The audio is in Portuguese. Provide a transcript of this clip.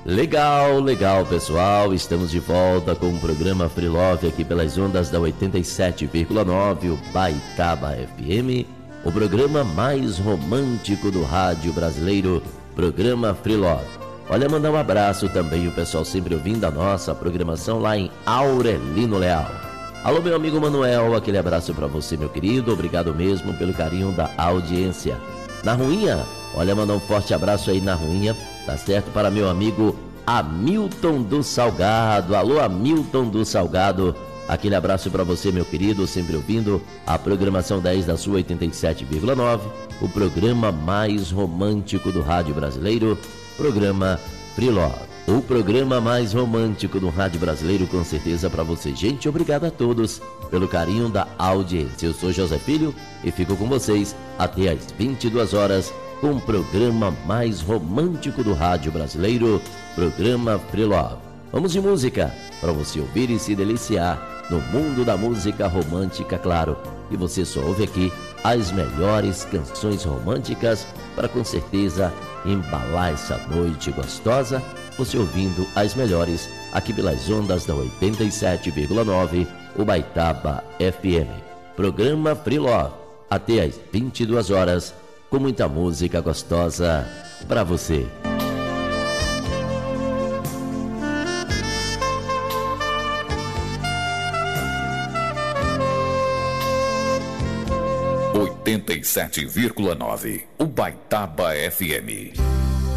Legal, legal, pessoal. Estamos de volta com o programa Free Love aqui pelas ondas da 87,9, o Baitaba FM, o programa mais romântico do rádio brasileiro, programa Free Love. Olha, mandar um abraço também o pessoal sempre ouvindo a nossa programação lá em Aurelino Leal. Alô, meu amigo Manuel, aquele abraço para você, meu querido. Obrigado mesmo pelo carinho da audiência. Na Ruinha, olha, mandar um forte abraço aí na Ruinha, tá certo? Para meu amigo Hamilton do Salgado. Alô, Hamilton do Salgado, aquele abraço para você, meu querido, sempre ouvindo a programação 10 da sua 87,9, o programa mais romântico do rádio brasileiro, programa Free Love. O programa mais romântico do rádio brasileiro, com certeza para você. Gente, obrigado a todos pelo carinho da audiência. Eu sou José Filho e fico com vocês até às 22 horas com o programa mais romântico do rádio brasileiro, programa Free Love. Vamos de música para você ouvir e se deliciar no mundo da música romântica, claro. E você só ouve aqui as melhores canções românticas para, com certeza, embalar essa noite gostosa, você ouvindo as melhores aqui pelas ondas da 87,9, o Baitaba FM. Programa Free Love, até às 22 horas, com muita música gostosa para você. Oitenta e 87,9, o Baitaba FM.